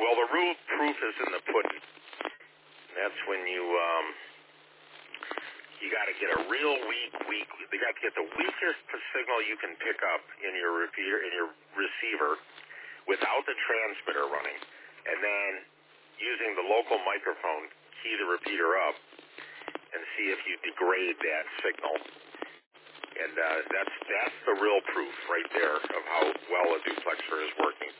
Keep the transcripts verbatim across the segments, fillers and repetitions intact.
Well, the real proof is in the pudding. That's when you um, you got to get a real weak, weak. You got to get the weakest signal you can pick up in your repeater, in your receiver, without the transmitter running, and then using the local microphone, key the repeater up, and see if you degrade that signal. And uh, that's that's the real proof right there of how well a duplexer is working.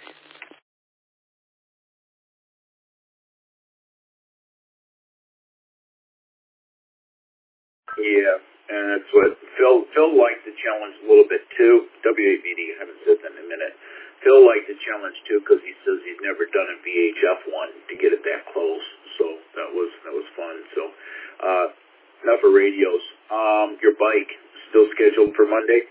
Yeah, and that's what Phil Phil liked the challenge a little bit too. W A V D, I haven't said that in a minute. Phil liked the challenge too because he says he's never done a V H F one to get it that close. So that was that was fun. So uh, enough of radios. Um, your bike still scheduled for Monday?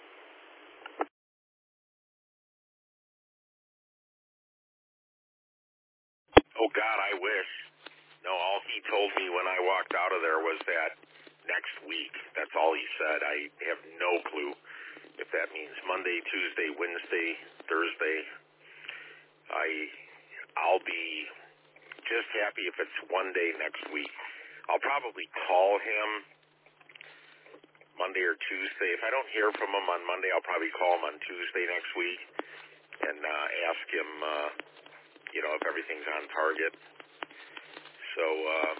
Oh God, I wish. No, all he told me when I walked out of there was that next week. That's all he said. I have no clue if that means Monday, Tuesday, Wednesday, Thursday. I, I'll be just happy if it's one day next week. I'll probably call him Monday or Tuesday. If I don't hear from him on Monday, I'll probably call him on Tuesday next week and uh, ask him, uh, you know, if everything's on target. So uh,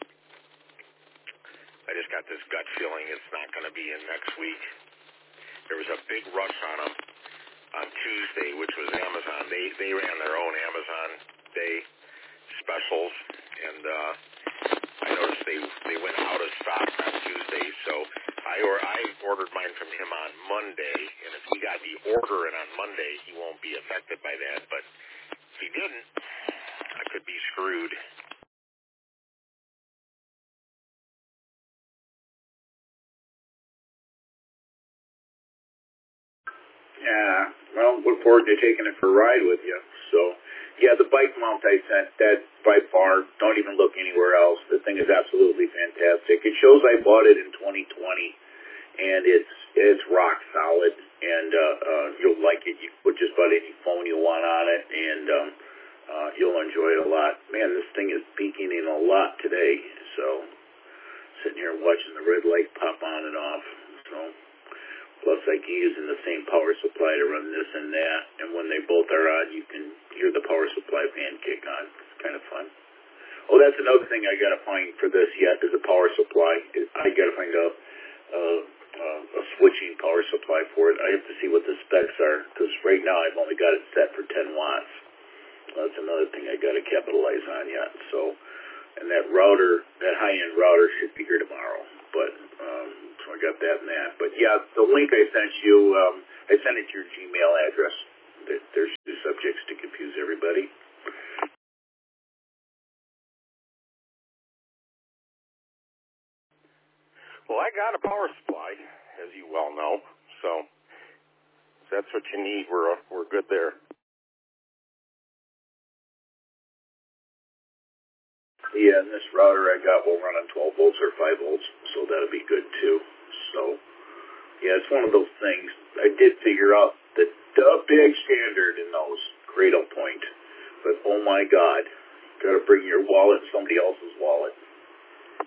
I just got this gut feeling it's not going to be in next week. There was a big rush on them on Tuesday, which was Amazon. They they ran their own Amazon Day specials, and uh, I noticed they they went out of stock on Tuesday. So I or I ordered mine from him on Monday, and if he got the order in on Monday, he won't be affected by that. But if he didn't, I could be screwed. Yeah, well, look forward to taking it for a ride with you. So, yeah, the bike mount I sent, that by far, don't even look anywhere else. The thing is absolutely fantastic. It shows I bought it in twenty twenty, and it's it's rock solid, and uh, uh, you'll like it. You put just about any phone you want on it, and um, uh, you'll enjoy it a lot. Man, this thing is beaking in a lot today, so sitting here watching the red light pop on and off, so... Plus, I keep using the same power supply to run this and that, and when they both are on, you can hear the power supply fan kick on. It's kind of fun. Oh, that's another thing I got to find for this yet is a power supply. I got to find a, uh, uh, a switching power supply for it. I have to see what the specs are, because right now I've only got it set for ten watts. That's another thing I got to capitalize on yet. So, and that router, that high-end router should be here tomorrow, but... Um, So I got that and that. But yeah, the link I sent you, um, I sent it to your Gmail address. There's two subjects to confuse everybody. Well, I got a power supply, as you well know. So if that's what you need, we're we're good there. Yeah, and this router I got will run on twelve volts or five volts, so that'll be good too. So, yeah, it's one of those things. I did figure out the, the big standard in those, Cradle Point. But, oh my God, got to bring your wallet, somebody else's wallet.